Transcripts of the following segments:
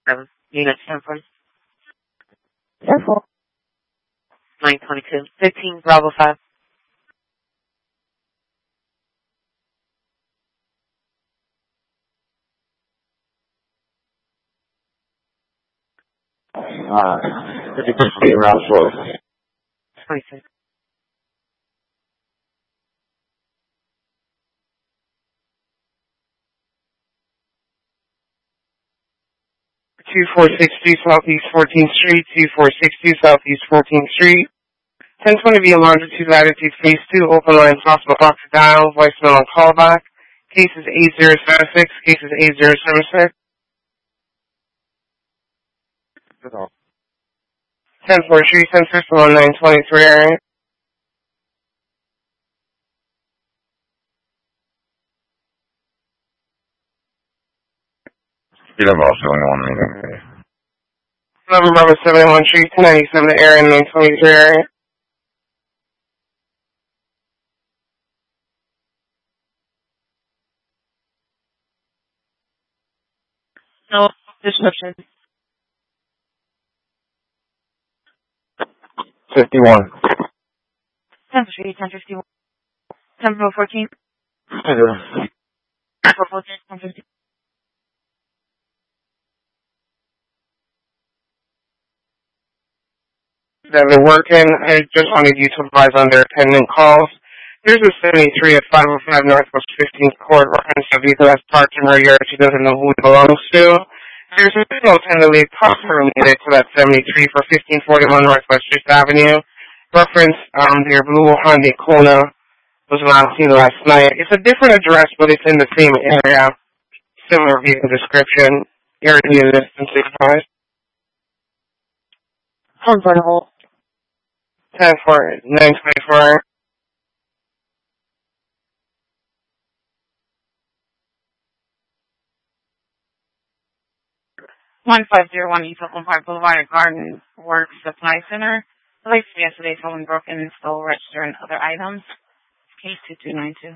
Unit 10 for 10-4. 922. 15 Bravo 5. Could you please be around 4? 26. Two four six two Southeast 14th Street, 2462 Southeast 14th Street. 1020 via longitude latitude phase 2, open line possible box dial, voicemail on callback. Cases 8076, cases 8076. 10-4 Street, census 1923 area. You have also only 1 meeting. 11 Bravo 71 Street, 297 area, 923 area. No description. 51. 10 Street, 1051. 10 Bravo 14. 10. 1050. That they're working. I just wanted you to advise on their pending calls. There's a 73 at 505 Northwest 15th Court, reference a vehicle that's parked in her yard. She doesn't know who it belongs to. There's a signal tentatively possibly related to that 73 for 1541 Northwest 5th Avenue. Reference their blue Hyundai Kona was last seen last night. It's a different address, but it's in the same area. Similar vehicle description. Area distance 65. Comfortable. 10 for 924. 1501 East Oakland Park Boulevard, Garden Works Supply Center. The lights yesterday someone broke in and stole register and other items. Case 2292.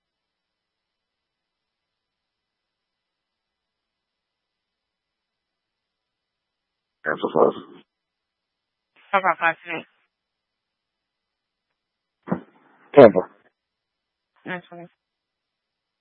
Cancel close. About 5 today. 10-4. 920.